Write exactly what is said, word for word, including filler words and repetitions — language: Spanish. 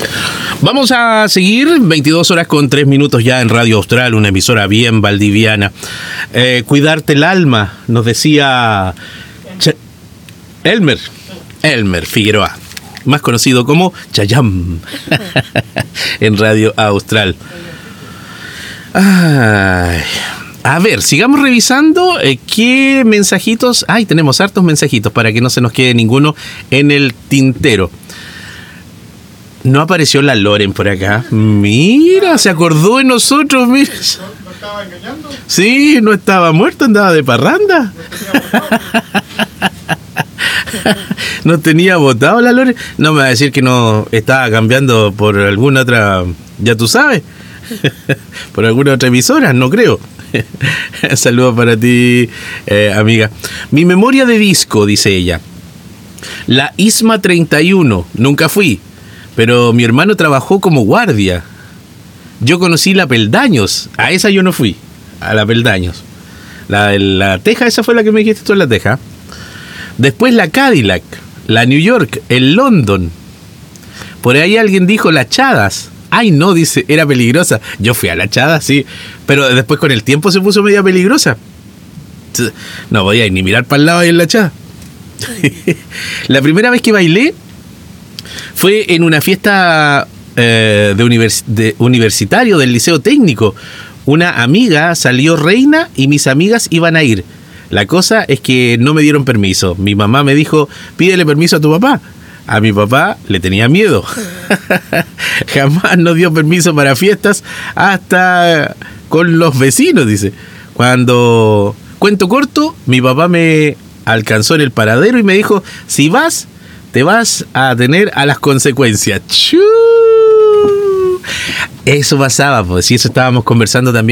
Vamos a seguir, veintidós horas con tres minutos ya en Radio Austral, una emisora bien valdiviana. Eh, cuidarte el alma, nos decía Ch- Elmer, Elmer Figueroa, más conocido como Chayam, en Radio Austral. Ay, a ver, sigamos revisando eh, qué mensajitos. Ay, tenemos hartos mensajitos para que no se nos quede ninguno en el tintero. No apareció la Loren por acá. Mira, se acordó de nosotros. Mira. ¿No, no estaba engañando? Sí, no estaba muerto, andaba de parranda. No tenía votado la Loren. No me va a decir que no estaba cambiando por alguna otra, ya tú sabes, por alguna otra emisora, no creo. Saludos para ti, eh, amiga. Mi memoria de disco, dice ella. La Isma treinta y uno, nunca fui. Pero mi hermano trabajó como guardia. Yo conocí la Peldaños. A esa yo no fui. A la Peldaños. La, la Teja, esa fue la que me dijiste tú en la Teja. Después la Cadillac. La New York. El London. Por ahí alguien dijo la Chadas. Ay, no, dice, era peligrosa. Yo fui a la Chadas, sí. Pero después con el tiempo se puso media peligrosa. No podía ni mirar para el lado ahí en la Chadas. La primera vez que bailé fue en una fiesta eh, de, univers- de universitario del Liceo Técnico. Una amiga salió reina y mis amigas iban a ir. La cosa es que no me dieron permiso. Mi mamá me dijo, pídele permiso a tu papá. A mi papá le tenía miedo. Jamás nos dio permiso para fiestas, hasta con los vecinos, dice. Cuando, cuento corto, mi papá me alcanzó en el paradero y me dijo, si vas, te vas a tener a las consecuencias. ¡Chú! Eso pasaba, pues, y eso estábamos conversando también.